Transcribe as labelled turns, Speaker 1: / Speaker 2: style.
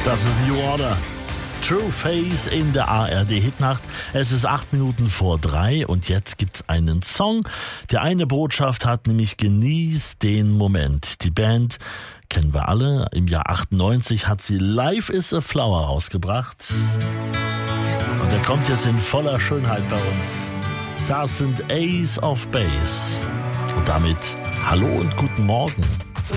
Speaker 1: Das ist New Order. True Face in der ARD-Hitnacht. Es ist 3:08 und jetzt gibt's einen Song, der eine Botschaft hat, nämlich genieß den Moment. Die Band kennen wir alle. Im Jahr 98 hat sie Life is a Flower rausgebracht. Und der kommt jetzt in voller Schönheit bei uns. Das sind Ace of Base. Und damit hallo und guten Morgen.